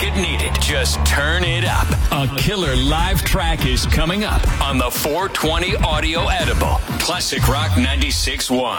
like it needed. Just turn it up. A killer live track is coming up on the 420 Audio Edible. Classic Rock 96.1.